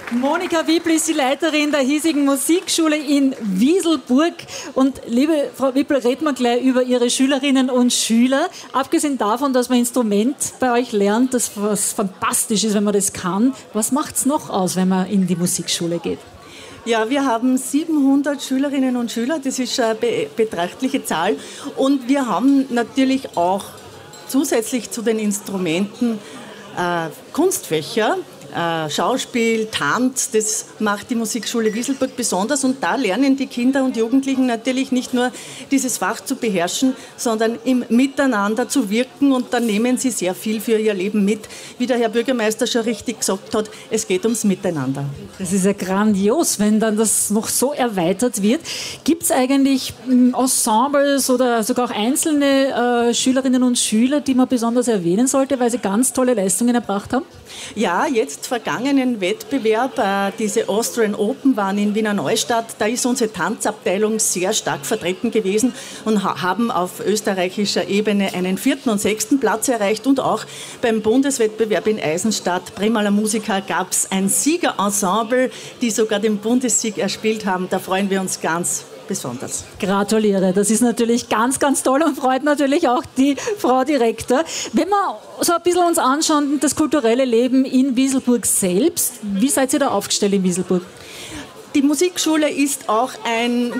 Monika Wippl ist die Leiterin der hiesigen Musikschule in Wieselburg. Und liebe Frau Wippl, reden wir gleich über Ihre Schülerinnen und Schüler. Abgesehen davon, dass man Instrument bei euch lernt, das was fantastisch ist, wenn man das kann. Was macht es noch aus, wenn man in die Musikschule geht? Ja, wir haben 700 Schülerinnen und Schüler, das ist eine betrachtliche Zahl. Und wir haben natürlich auch zusätzlich zu den Instrumenten Kunstfächer, Schauspiel, Tanz, das macht die Musikschule Wieselburg besonders. Und da lernen die Kinder und Jugendlichen natürlich nicht nur dieses Fach zu beherrschen, sondern im Miteinander zu wirken. Und da nehmen sie sehr viel für ihr Leben mit. Wie der Herr Bürgermeister schon richtig gesagt hat, es geht ums Miteinander. Das ist ja grandios, wenn dann das noch so erweitert wird. Gibt es eigentlich Ensembles oder sogar auch einzelne Schülerinnen und Schüler, die man besonders erwähnen sollte, weil sie ganz tolle Leistungen erbracht haben? Ja, jetzt vergangenen Wettbewerb, diese Austrian Open waren in Wiener Neustadt, da ist unsere Tanzabteilung sehr stark vertreten gewesen und haben auf österreichischer Ebene einen 4. und 6. Platz erreicht und auch beim Bundeswettbewerb in Eisenstadt, Primaler Musica, gab es ein Siegerensemble, die sogar den Bundessieg erspielt haben. Da freuen wir uns ganz besonders. Gratuliere, das ist natürlich ganz, ganz toll und freut natürlich auch die Frau Direktor. Wenn wir so ein bisschen uns anschauen, das kulturelle Leben in Wieselburg selbst, wie seid ihr da aufgestellt in Wieselburg? Die Musikschule ist auch ein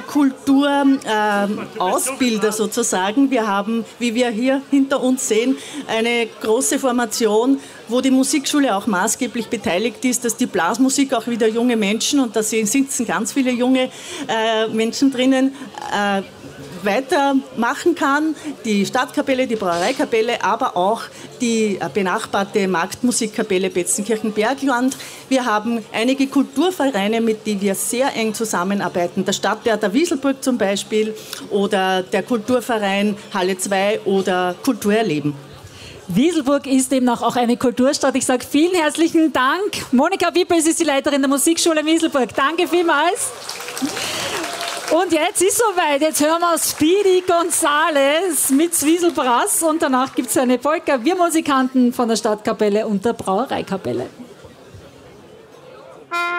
Kulturausbilder sozusagen. Wir haben, wie wir hier hinter uns sehen, eine große Formation, wo die Musikschule auch maßgeblich beteiligt ist, dass die Blasmusik auch wieder junge Menschen, und da sitzen ganz viele junge Menschen drinnen, weitermachen kann. Die Stadtkapelle, die Brauereikapelle, aber auch die benachbarte Marktmusikkapelle Betzenkirchen-Bergland. Wir haben einige Kulturvereine, mit denen wir sehr eng zusammenarbeiten. Der Stadttheater Wieselburg zum Beispiel oder der Kulturverein Halle 2 oder Kultur erleben. Wieselburg ist eben auch eine Kulturstadt. Ich sage vielen herzlichen Dank. Monika Wippl, sie ist die Leiterin der Musikschule Wieselburg. Danke vielmals. Und jetzt ist soweit. Jetzt hören wir Speedy Gonzales mit Wieselbrass und danach gibt es eine Polka. Wir Musikanten von der Stadtkapelle und der Brauereikapelle.